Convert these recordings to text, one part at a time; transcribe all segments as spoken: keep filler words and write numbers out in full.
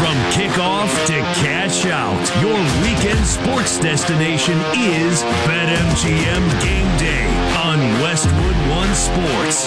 From kickoff to cash out, your weekend sports destination is BetMGM Game Day on Westwood One Sports.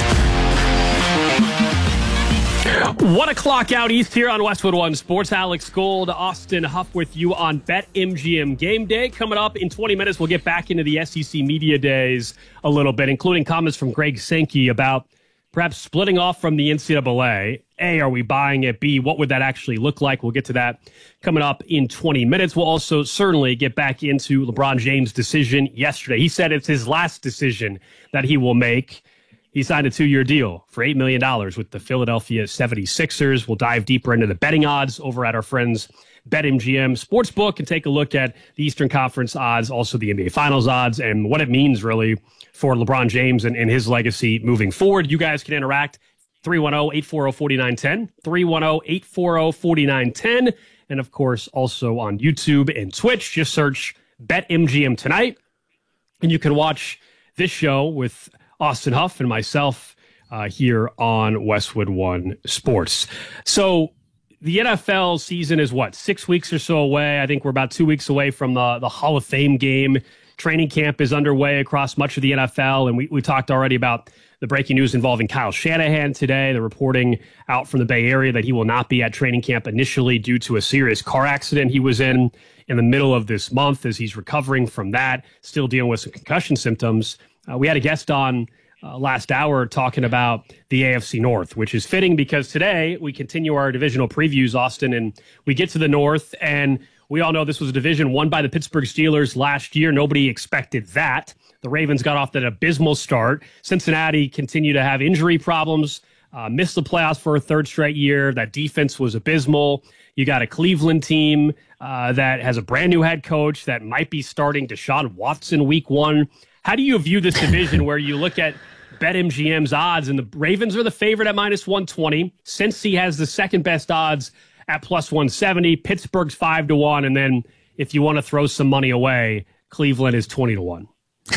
One o'clock out east here on Westwood One Sports. Alex Gold, Austin Huff with you on BetMGM Game Day. Coming up in twenty minutes, we'll get back into the S E C Media Days a little bit, including comments from Greg Sankey about perhaps splitting off from the N C double A. A, are we buying it? B, what would that actually look like? We'll get to that coming up in twenty minutes. We'll also certainly get back into LeBron James' decision yesterday. He said it's his last decision that he will make. He signed a two-year deal for eight million dollars with the Philadelphia seventy-sixers. We'll dive deeper into the betting odds over at our friends BetMGM Sportsbook and take a look at the Eastern Conference odds, also the N B A Finals odds, and what it means really for LeBron James and, and his legacy moving forward. You guys can interact. three one zero, eight four zero, four nine one zero, three one zero, eight four zero, four nine one zero, and of course also on YouTube and Twitch. Just search BetMGM Tonight, and you can watch this show with Austin Huff and myself uh, here on Westwood One Sports. So the N F L season is what, six weeks or so away? I think we're about two weeks away from the, the Hall of Fame game. Training camp is underway across much of the N F L, and we, we talked already about the breaking news involving Kyle Shanahan today, the reporting out from the Bay Area that he will not be at training camp initially due to a serious car accident he was in in the middle of this month as he's recovering from that, still dealing with some concussion symptoms. Uh, we had a guest on uh, last hour talking about the A F C North, which is fitting because today we continue our divisional previews, Austin, and we get to the North, and we all know this was a division won by the Pittsburgh Steelers last year. Nobody expected that. The Ravens got off that abysmal start. Cincinnati continued to have injury problems, uh, missed the playoffs for a third straight year. That defense was abysmal. You got a Cleveland team uh, that has a brand new head coach that might be starting Deshaun Watson week one. How do you view this division where you look at BetMGM's odds and the Ravens are the favorite at minus one twenty? Cincy has the second best odds at plus one seventy. Pittsburgh's five to one. And then if you want to throw some money away, Cleveland is twenty to one.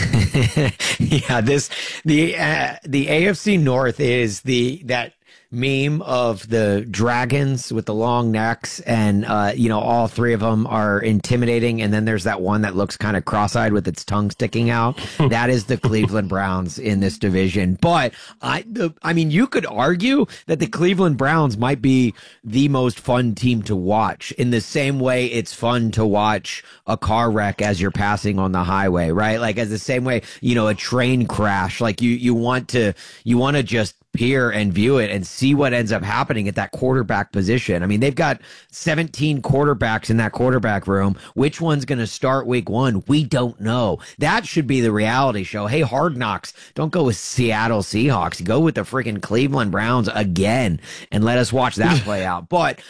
yeah, this the uh, the A F C North is the that meme of the dragons with the long necks, and uh, you know, all three of them are intimidating, and then there's that one that looks kind of cross-eyed with its tongue sticking out. That is the Cleveland Browns in this division. But I, the, I mean, you could argue that the Cleveland Browns might be the most fun team to watch. In the same way, it's fun to watch a car wreck as you're passing on the highway, right? Like as the same way, you know, a train crash. Like you, you want to, you want to just peer and view it and see what ends up happening at that quarterback position. I mean, they've got seventeen quarterbacks in that quarterback room. Which one's going to start week one? We don't know. That should be the reality show. Hey, Hard Knocks, don't go with Seattle Seahawks. Go with the freaking Cleveland Browns again and let us watch that play out. But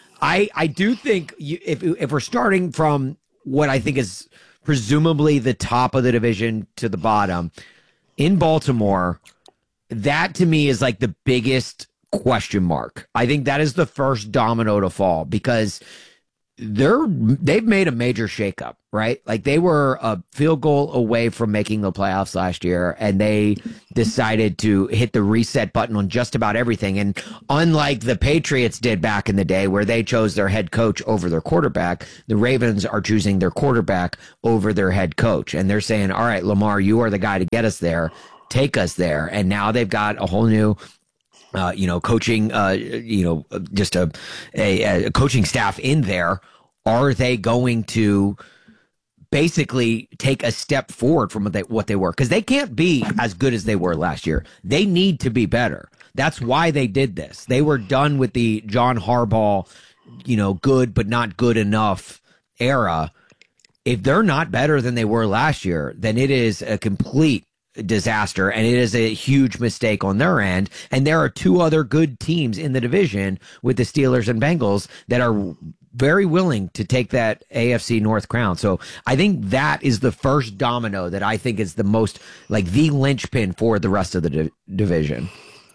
I, I do think you, if, if we're starting from what I think is presumably the top of the division to the bottom, in Baltimore, that to me is like the biggest question mark. I think that is the first domino to fall because they're they've made a major shakeup, right? Like they were a field goal away from making the playoffs last year, and they decided to hit the reset button on just about everything. And unlike the Patriots did back in the day where they chose their head coach over their quarterback, the Ravens are choosing their quarterback over their head coach. And they're saying, all right, Lamar, you are the guy to get us there. Take us there. And now they've got a whole new, uh, you know, coaching, uh, you know, just a, a, a coaching staff in there. Are they going to basically take a step forward from what they, what they were? Because they can't be as good as they were last year. They need to be better. That's why they did this. They were done with the John Harbaugh, you know, good but not good enough era. If they're not better than they were last year, then it is a complete disaster, and it is a huge mistake on their end. And there are two other good teams in the division with the Steelers and Bengals that are very willing to take that A F C North crown. So I think that is the first domino that I think is the most, like, the linchpin for the rest of the di- division.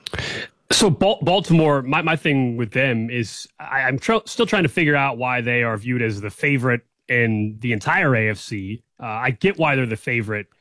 So Baltimore, my, my thing with them is I, I'm tr- still trying to figure out why they are viewed as the favorite in the entire A F C. Uh, I get why they're the favorite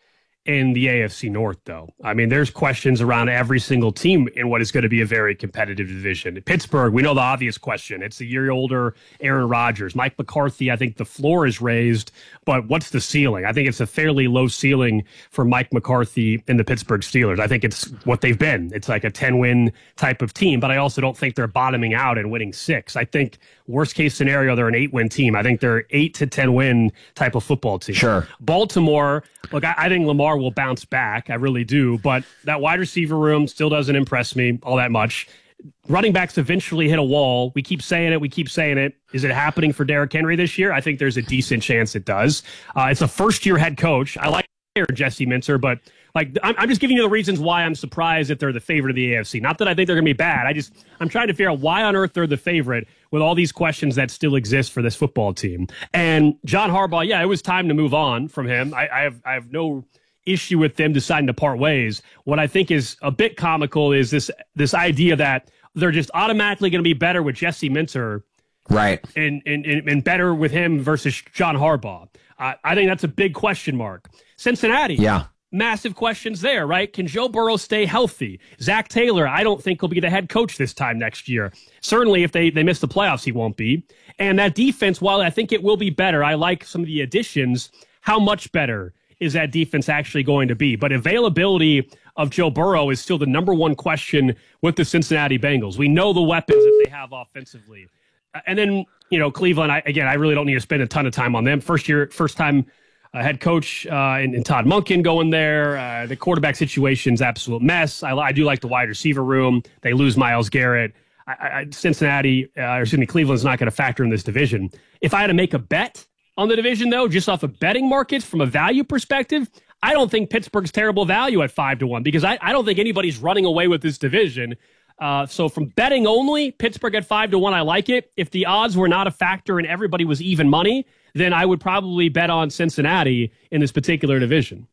in the A F C North, though. I mean, there's questions around every single team in what is going to be a very competitive division. Pittsburgh, we know the obvious question. It's the year older Aaron Rodgers. Mike McCarthy, I think the floor is raised, but what's the ceiling? I think it's a fairly low ceiling for Mike McCarthy and the Pittsburgh Steelers. I think it's what they've been. It's like a ten-win type of team, but I also don't think they're bottoming out and winning six. I think worst case scenario, they're an eight-win team. I think they're eight to ten-win type of football team. Sure. Baltimore, look, I, I think Lamar will bounce back. I really do. But that wide receiver room still doesn't impress me all that much. Running backs eventually hit a wall. We keep saying it. We keep saying it. Is it happening for Derrick Henry this year? I think there's a decent chance it does. Uh, it's a first-year head coach. I like Jesse Minter, but like I'm, I'm just giving you the reasons why I'm surprised that they're the favorite of the A F C. Not that I think they're going to be bad. I just I'm trying to figure out why on earth they're the favorite with all these questions that still exist for this football team. And John Harbaugh, yeah, it was time to move on from him. I, I have I have no issue with them deciding to part ways. What I think is a bit comical is this this idea that they're just automatically going to be better with Jesse Minter, right? And and and, and better with him versus John Harbaugh. Uh, I think that's a big question mark. Cincinnati, yeah. Massive questions there, right? Can Joe Burrow stay healthy? Zach Taylor, I don't think he'll be the head coach this time next year. Certainly, if they, they miss the playoffs, he won't be. And that defense, while I think it will be better, I like some of the additions. How much better is that defense actually going to be? But availability of Joe Burrow is still the number one question with the Cincinnati Bengals. We know the weapons that they have offensively. And then, you know, Cleveland, I, again, I really don't need to spend a ton of time on them. First year, first time Uh, head coach uh, and, and Todd Monken going there. Uh, the quarterback situation's absolute mess. I, I do like the wide receiver room. They lose Myles Garrett. I, I, Cincinnati, uh, or excuse me, Cleveland's not going to factor in this division. If I had to make a bet on the division, though, just off of betting markets from a value perspective, I don't think Pittsburgh's terrible value at five to one because I, I don't think anybody's running away with this division. Uh, so from betting only, Pittsburgh at five to one, I like it. If the odds were not a factor and everybody was even money, then I would probably bet on Cincinnati in this particular division.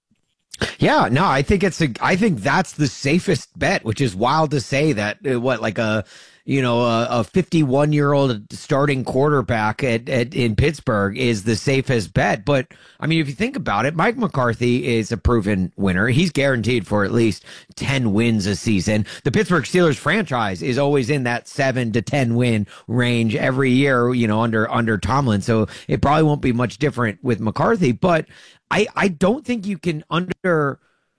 Yeah, no, I think it's a, I think that's the safest bet, which is wild to say that uh, what, like a, you know, a, a fifty-one year old starting quarterback at, at, in Pittsburgh is the safest bet. But I mean, if you think about it, Mike McCarthy is a proven winner. He's guaranteed for at least ten wins a season. The Pittsburgh Steelers franchise is always in that seven to ten win range every year, you know, under, under Tomlin. So it probably won't be much different with McCarthy, but I, I don't think you can under,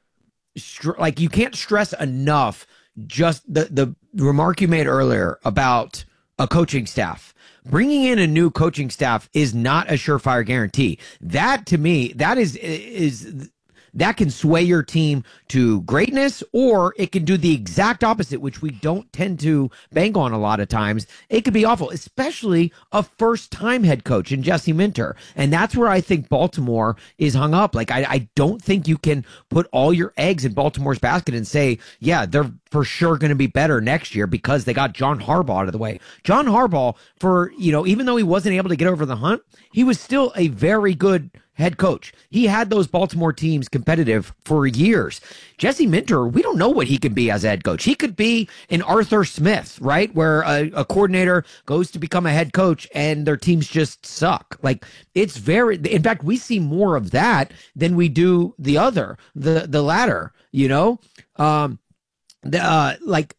like you can't stress enough just the, the remark you made earlier about a coaching staff. Bringing in a new coaching staff is not a surefire guarantee. That to me, that is, is, that can sway your team to greatness, or it can do the exact opposite, which we don't tend to bank on a lot of times. It could be awful, especially a first-time head coach in Jesse Minter. And that's where I think Baltimore is hung up. Like, I, I don't think you can put all your eggs in Baltimore's basket and say, yeah, they're for sure going to be better next year because they got John Harbaugh out of the way. John Harbaugh, for, you know, even though he wasn't able to get over the hump, he was still a very good head coach. He had those Baltimore teams competitive for years. Jesse Minter, we don't know what he can be as a head coach. He could be an Arthur Smith, right? Where a, a coordinator goes to become a head coach and their teams just suck. Like, it's very, in fact, we see more of that than we do the other, the, the latter, you know? Um, the, uh, like,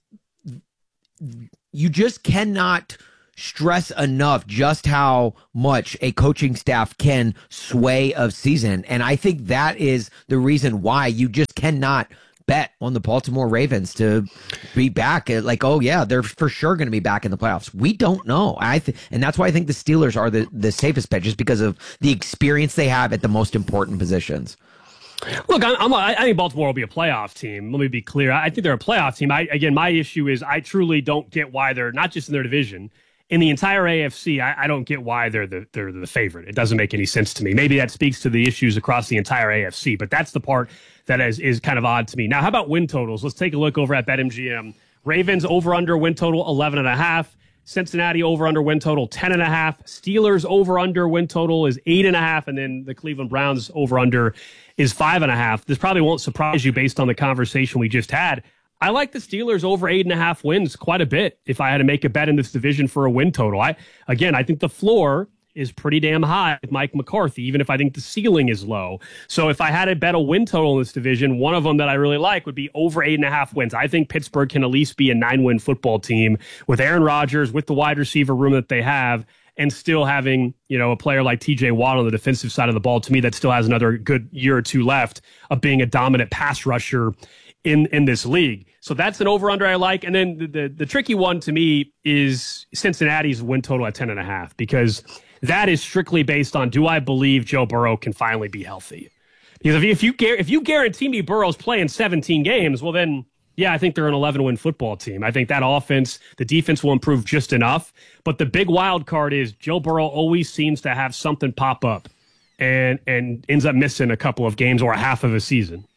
you just cannot stress enough just how much a coaching staff can sway a season. And I think that is the reason why you just cannot bet on the Baltimore Ravens to be back at, like, oh yeah, they're for sure going to be back in the playoffs. We don't know. I th- and that's why I think the Steelers are the, the safest bet, just because of the experience they have at the most important positions. Look, I'm, I'm, I think Baltimore will be a playoff team. Let me be clear. I think they're a playoff team. I, again, my issue is I truly don't get why they're not just in their division. In the entire A F C, I, I don't get why they're the they're the favorite. It doesn't make any sense to me. Maybe that speaks to the issues across the entire A F C, but that's the part that is is kind of odd to me. Now, how about win totals? Let's take a look over at BetMGM. Ravens over under win total eleven and a half. Cincinnati over under win total ten and a half. Steelers over under win total is eight and a half, and then the Cleveland Browns over under is five and a half. This probably won't surprise you based on the conversation we just had. I like the Steelers over eight and a half wins quite a bit if I had to make a bet in this division for a win total. I again, I think the floor is pretty damn high with Mike McCarthy, even if I think the ceiling is low. So if I had to bet a win total in this division, one of them that I really like would be over eight and a half wins. I think Pittsburgh can at least be a nine-win football team with Aaron Rodgers, with the wide receiver room that they have, and still having, you know, a player like T J Watt on the defensive side of the ball, to me, that still has another good year or two left of being a dominant pass rusher in, in this league. So that's an over-under I like. And then the, the, the tricky one to me is Cincinnati's win total at ten and a half, because that is strictly based on, do I believe Joe Burrow can finally be healthy? Because if you, if you, if you guarantee me Burrow's playing seventeen games, well then, yeah, I think they're an eleven-win football team. I think that offense, the defense will improve just enough. But the big wild card is Joe Burrow always seems to have something pop up and and ends up missing a couple of games or a half of a season.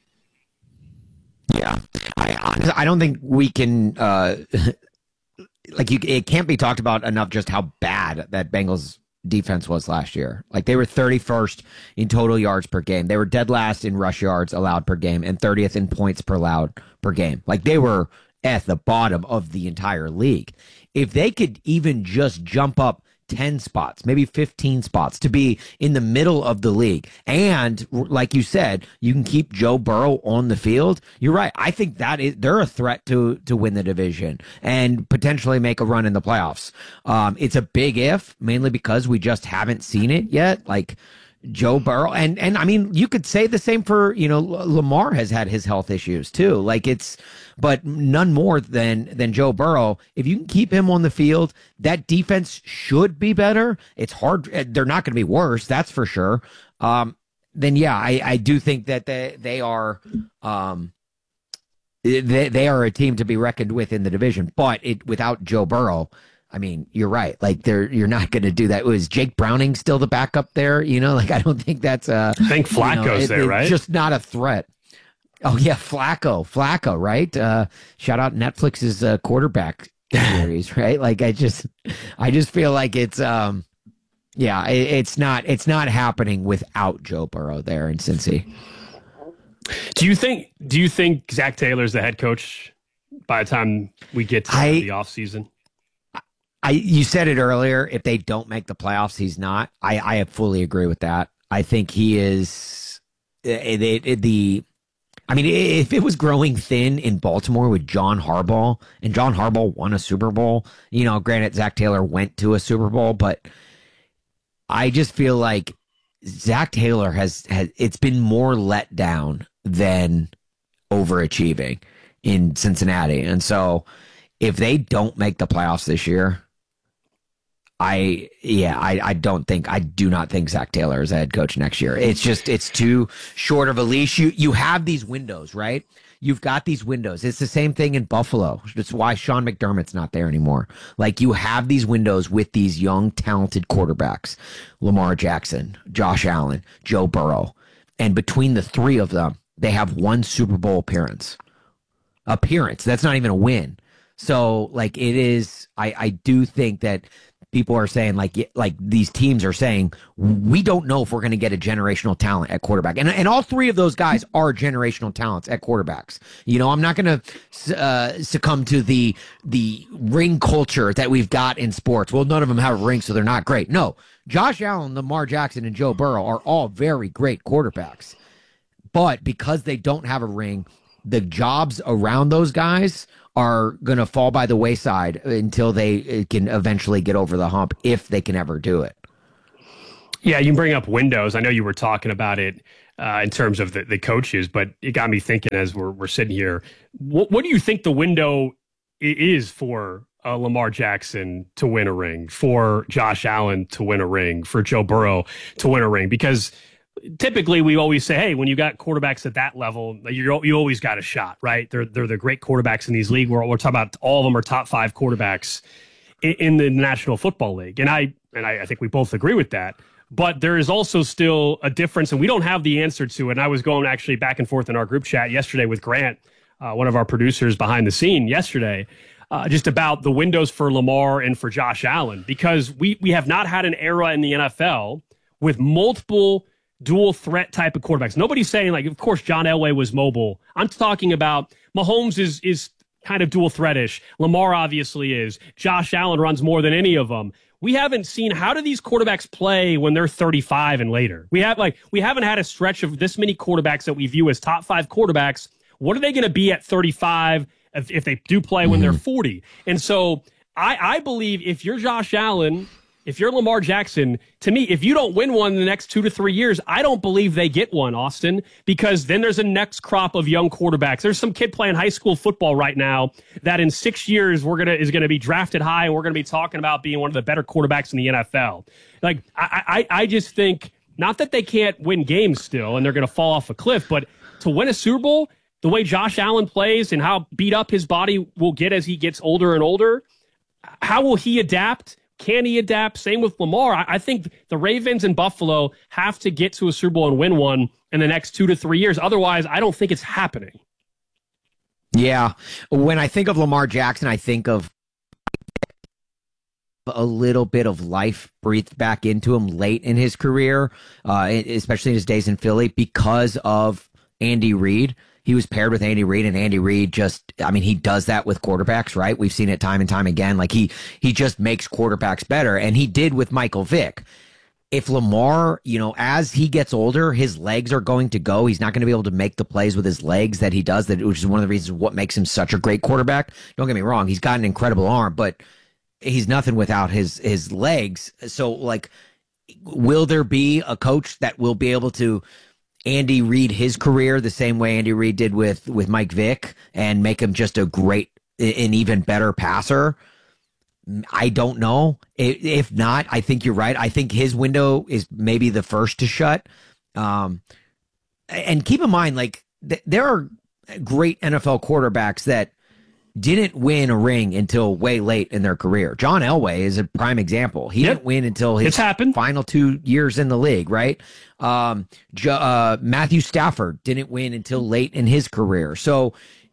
Yeah, I I don't think we can uh, like you. It can't be talked about enough just how bad that Bengals defense was last year. Like, they were thirty-first in total yards per game. They were dead last in rush yards allowed per game and thirtieth in points per allowed per game. Like, they were at the bottom of the entire league. If they could even just jump up ten spots, maybe fifteen spots to be in the middle of the league, and like you said, you can keep Joe Burrow on the field, you're right. I think that is, they're a threat to to win the division and potentially make a run in the playoffs. Um, it's a big if, mainly because we just haven't seen it yet. Like, Joe Burrow, and and I mean, you could say the same for, you know, Lamar has had his health issues too. Like, it's, but none more than than Joe Burrow. If you can keep him on the field, that defense should be better. It's hard; they're not going to be worse, that's for sure. Um, then yeah, I I do think that they they are um they they are a team to be reckoned with in the division. But it without Joe Burrow, I mean, you're right. Like, they're, you're not going to do that. Was Jake Browning still the backup there? You know, like, I don't think that's a. I think Flacco's you know, it, there, right? Just not a threat. Oh yeah, Flacco, Flacco, right? Uh, shout out Netflix's uh, quarterback series, right? Like, I just, I just feel like it's, um, yeah, it, it's not, it's not happening without Joe Burrow there in Cincy. Do you think? Do you think Zach Taylor's the head coach by the time we get to I, the offseason? I, you said it earlier. If they don't make the playoffs, he's not. I, I fully agree with that. I think he is it, it, it, the. I mean, if it was growing thin in Baltimore with John Harbaugh, and John Harbaugh won a Super Bowl, you know, granted Zach Taylor went to a Super Bowl, but I just feel like Zach Taylor has, has it's been more let down than overachieving in Cincinnati. And so if they don't make the playoffs this year, I, yeah, I, I don't think, I do not think Zach Taylor is a head coach next year. It's just, it's too short of a leash. You, you have these windows, right? You've got these windows. It's the same thing in Buffalo. That's why Sean McDermott's not there anymore. Like, you have these windows with these young, talented quarterbacks, Lamar Jackson, Josh Allen, Joe Burrow. And between the three of them, they have one Super Bowl appearance. Appearance. That's not even a win. So, like, it is, I, I do think that people are saying, like, like these teams are saying, we don't know if we're going to get a generational talent at quarterback. And and all three of those guys are generational talents at quarterbacks. You know, I'm not going to uh, succumb to the the ring culture that we've got in sports. Well, none of them have a ring, so they're not great. No, Josh Allen, Lamar Jackson, and Joe Burrow are all very great quarterbacks. But because they don't have a ring, the jobs around those guys are going to fall by the wayside until they can eventually get over the hump, if they can ever do it. Yeah, you bring up windows. I know you were talking about it uh, in terms of the, the coaches, but it got me thinking as we're we're sitting here. What, what do you think the window is for uh, Lamar Jackson to win a ring, for Josh Allen to win a ring, for Joe Burrow to win a ring? Because typically we always say, hey, when you got quarterbacks at that level, you you always got a shot, right? They're they're the great quarterbacks in these leagues. We're, we're talking about all of them are top five quarterbacks in, in the National Football League. And I and I, I think we both agree with that. But there is also still a difference, and we don't have the answer to it. And I was going actually back and forth in our group chat yesterday with Grant, uh, one of our producers behind the scene yesterday, uh, just about the windows for Lamar and for Josh Allen, because we we have not had an era in the N F L with multiple dual threat type of quarterbacks. Nobody's saying, like, of course, John Elway was mobile. I'm talking about Mahomes is is kind of dual threatish. Lamar obviously is. Josh Allen runs more than any of them. We haven't seen, how do these quarterbacks play when they're thirty-five and later? We have like we haven't had a stretch of this many quarterbacks that we view as top five quarterbacks. What are they going to be at thirty-five if, if they do play when they're forty? And so I, I believe if you're Josh Allen, if you're Lamar Jackson, to me, if you don't win one in the next two to three years, I don't believe they get one, Austin, because then there's a next crop of young quarterbacks. There's some kid playing high school football right now that in six years we're gonna is gonna be drafted high, and we're gonna be talking about being one of the better quarterbacks in the N F L. Like I, I, I just think not that they can't win games still, and they're gonna fall off a cliff, but to win a Super Bowl, the way Josh Allen plays and how beat up his body will get as he gets older and older, how will he adapt? Can he adapt? Same with Lamar. I, I think the Ravens and Buffalo have to get to a Super Bowl and win one in the next two to three years. Otherwise, I don't think it's happening. Yeah. When I think of Lamar Jackson, I think of a little bit of life breathed back into him late in his career, uh, especially in his days in Philly, because of Andy Reid. He was paired with Andy Reid, and Andy Reid just, I mean, he does that with quarterbacks, right? We've seen it time and time again. Like he, he just makes quarterbacks better, and he did with Michael Vick. If Lamar, you know, as he gets older, his legs are going to go. He's not going to be able to make the plays with his legs that he does, that which is one of the reasons what makes him such a great quarterback. Don't get me wrong. He's got an incredible arm, but he's nothing without his, his legs. So like, will there be a coach that will be able to Andy Reid his career the same way Andy Reid did with, with Mike Vick and make him just a great, an even better passer? I don't know. If not, I think you're right. I think his window is maybe the first to shut. Um, and keep in mind, like th- there are great N F L quarterbacks that didn't win a ring until way late in their career. John Elway is a prime example. He yep. didn't win until his final two years in the league, right? Um, uh, Matthew Stafford didn't win until late in his career. So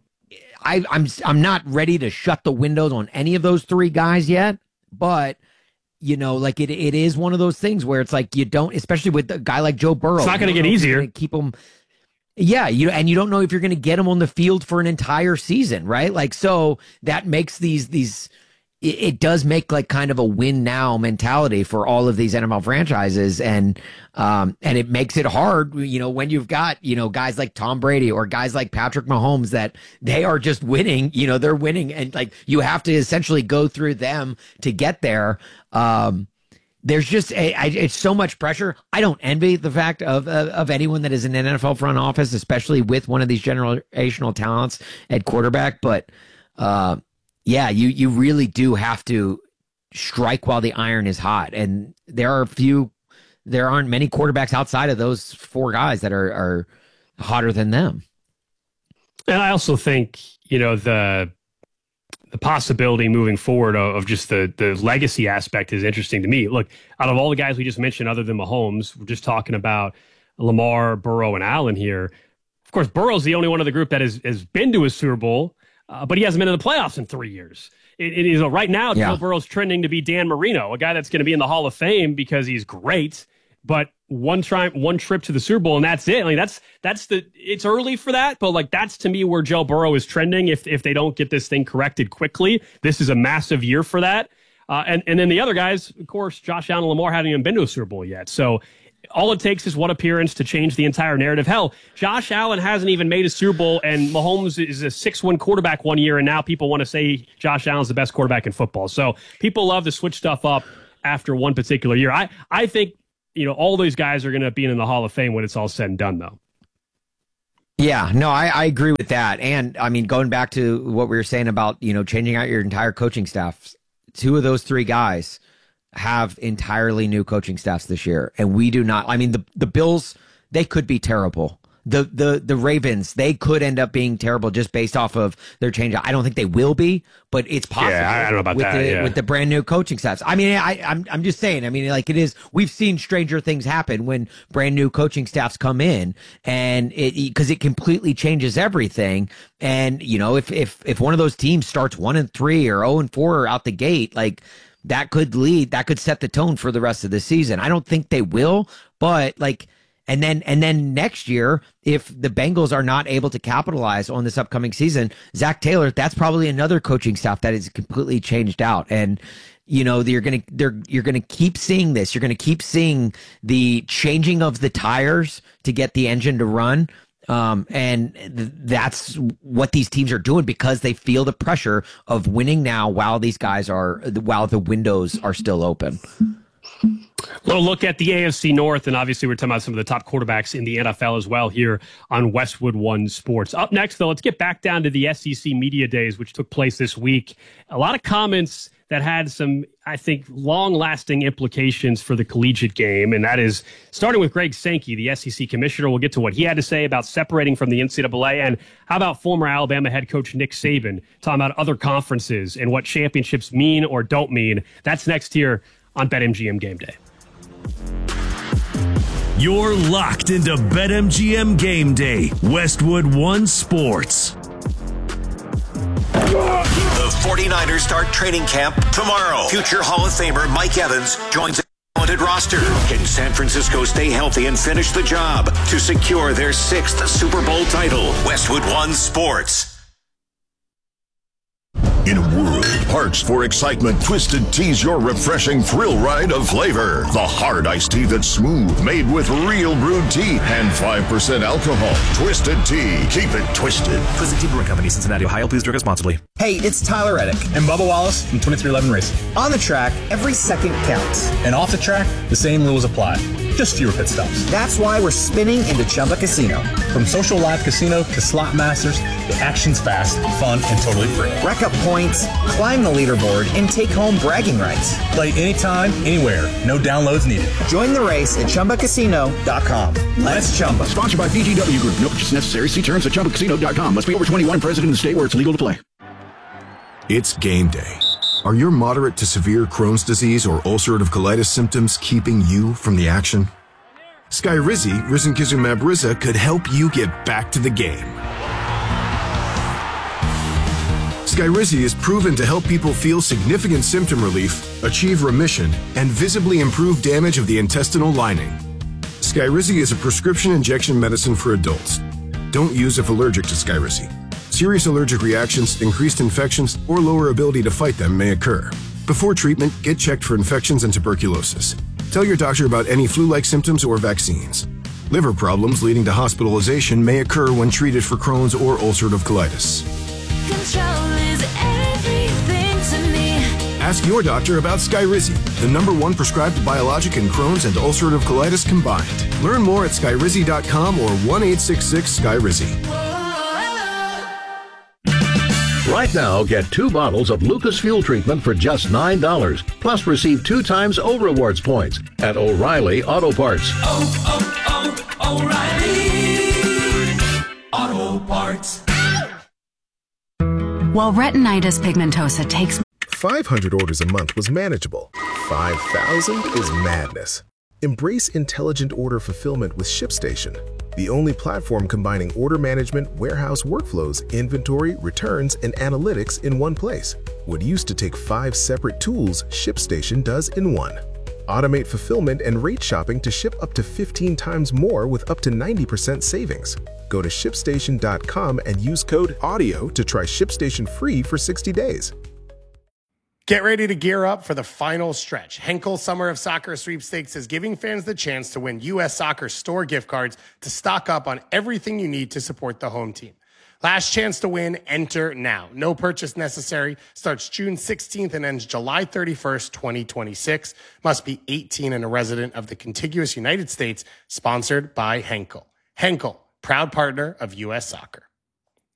I, I'm I'm not ready to shut the windows on any of those three guys yet, but you know, like it it is one of those things where it's like you don't, especially with a guy like Joe Burrow. It's not going to get easier. Keep him. Yeah, you and you don't know if you're going to get him on the field for an entire season, right? Like, so that makes these these it, it does make like kind of a win now mentality for all of these N F L franchises, and um and it makes it hard, you know, when you've got, you know, guys like Tom Brady or guys like Patrick Mahomes that they are just winning, you know, they're winning, and like you have to essentially go through them to get there. Um There's just a, I, it's so much pressure. I don't envy the fact of, of of anyone that is in an N F L front office, especially with one of these generational talents at quarterback. But uh, yeah, you you really do have to strike while the iron is hot, and there are a few, there aren't many quarterbacks outside of those four guys that are are hotter than them. And I also think, you know, the. The possibility moving forward of, of just the the legacy aspect is interesting to me. Look, out of all the guys we just mentioned, other than Mahomes, we're just talking about Lamar, Burrow, and Allen here. Of course, Burrow's the only one of the group that has, has been to a Super Bowl, uh, but he hasn't been in the playoffs in three years. It, it is right now, yeah. Joe Burrow's trending to be Dan Marino, a guy that's going to be in the Hall of Fame because he's great, but one try, one trip to the Super Bowl, and that's it. Like that's that's the. It's early for that, but like that's to me where Joe Burrow is trending. If if they don't get this thing corrected quickly, this is a massive year for that. Uh, and and then the other guys, of course, Josh Allen and Lamar haven't even been to a Super Bowl yet. So all it takes is one appearance to change the entire narrative. Hell, Josh Allen hasn't even made a Super Bowl, and Mahomes is a six-win quarterback one year, and now people want to say Josh Allen's the best quarterback in football. So people love to switch stuff up after one particular year. I I think. You know, all those guys are going to be in the Hall of Fame when it's all said and done, though. Yeah, no, I, I agree with that. And, I mean, going back to what we were saying about, you know, changing out your entire coaching staff, two of those three guys have entirely new coaching staffs this year. And we do not. I mean, the, the Bills, they could be terrible. The, the the Ravens, they could end up being terrible just based off of their change. I don't think they will be, but it's possible. Yeah, I don't know about with that. The, yeah. With the brand new coaching staffs. I mean, I, I'm I'm just saying. I mean, like it is. We've seen stranger things happen when brand new coaching staffs come in, and it because it completely changes everything. And you know, if if if one of those teams starts one and three or zero and four out the gate, like that could lead, that could set the tone for the rest of the season. I don't think they will, but like. And then, and then next year, if the Bengals are not able to capitalize on this upcoming season, Zach Taylor, that's probably another coaching staff that is completely changed out. And, you know, you're going to, they're, you're going to keep seeing this. You're going to keep seeing the changing of the tires to get the engine to run. Um, and th- that's what these teams are doing because they feel the pressure of winning now while these guys are, while the windows are still open. A little look at the A F C North, and obviously we're talking about some of the top quarterbacks in the N F L as well here on Westwood One Sports. Up next, though, let's get back down to the S E C Media Days, which took place this week. A lot of comments that had some, I think, long-lasting implications for the collegiate game, and that is starting with Greg Sankey, the S E C commissioner. We'll get to what he had to say about separating from the N C double A, and how about former Alabama head coach Nick Saban talking about other conferences and what championships mean or don't mean. That's next here on BetMGM Game Day. You're locked into BetMGM Game Day, Westwood One Sports. The forty-niners start training camp tomorrow. Future Hall of Famer Mike Evans joins a talented roster. Can San Francisco stay healthy and finish the job to secure their sixth Super Bowl title? Westwood One Sports. In a world parched for excitement, Twisted Tea's your refreshing thrill ride of flavor. The hard iced tea that's smooth, made with real brewed tea and five percent alcohol. Twisted Tea. Keep it twisted. Twisted Tea Brewing Company, Cincinnati, Ohio. Please drink responsibly. Hey, it's Tyler Reddick and Bubba Wallace from twenty-three eleven Racing. On the track, every second counts. And off the track, the same rules apply. Just fewer pit stops. That's why we're spinning into Chumba Casino. From social live casino to slot masters, the action's fast, fun, and totally free. Rack up points, climb the leaderboard, and take home bragging rights. Play anytime, anywhere. No downloads needed. Join the race at Chumba Casino dot com. Let's Chumba. Sponsored by B G W Group. No purchase necessary. See terms at Chumba Casino dot com. Must be over twenty-one, present in the state where it's legal to play. It's game day. Are your moderate to severe Crohn's disease or ulcerative colitis symptoms keeping you from the action? Skyrizi, risankizumab Riza, could help you get back to the game. Skyrizi is proven to help people feel significant symptom relief, achieve remission, and visibly improve damage of the intestinal lining. Skyrizi is a prescription injection medicine for adults. Don't use if allergic to Skyrizi. Serious allergic reactions, increased infections, or lower ability to fight them may occur. Before treatment, get checked for infections and tuberculosis. Tell your doctor about any flu-like symptoms or vaccines. Liver problems leading to hospitalization may occur when treated for Crohn's or ulcerative colitis. Control is everything to me. Ask your doctor about Skyrizi, the number one prescribed biologic in Crohn's and ulcerative colitis combined. Learn more at skyrizi dot com or one eight six six Skyrizi. Right now, get two bottles of Lucas Fuel Treatment for just nine dollars. Plus, receive two times O Rewards points at O'Reilly Auto Parts. Oh, oh, oh, O'Reilly Auto Parts. While retinitis pigmentosa takes five hundred orders a month was manageable. five thousand is madness. Embrace intelligent order fulfillment with ShipStation, the only platform combining order management, warehouse workflows, inventory, returns, and analytics in one place. What used to take five separate tools, ShipStation does in one. Automate fulfillment and rate shopping to ship up to fifteen times more with up to ninety percent savings. Go to ship station dot com and use code AUDIO to try ShipStation free for sixty days. Get ready to gear up for the final stretch. Henkel Summer of Soccer Sweepstakes is giving fans the chance to win U S Soccer store gift cards to stock up on everything you need to support the home team. Last chance to win, enter now. No purchase necessary. Starts June sixteenth and ends July thirty-first, twenty twenty-six. Must be eighteen and a resident of the contiguous United States. Sponsored by Henkel. Henkel, proud partner of U S Soccer.